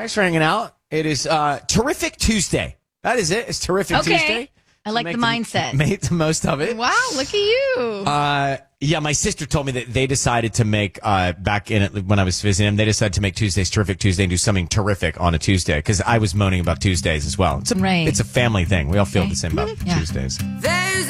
Thanks for hanging out. It is Terrific Tuesday. That is it. It's Terrific Tuesday. I like the mindset. Make the most of it. Wow, look at you. Yeah, my sister told me that they decided to make, back in it when I was visiting them, they decided to make Tuesdays Terrific Tuesday and do something terrific on a Tuesday because I was moaning about Tuesdays as well. It's a family thing. We all feel the same about Tuesdays. There's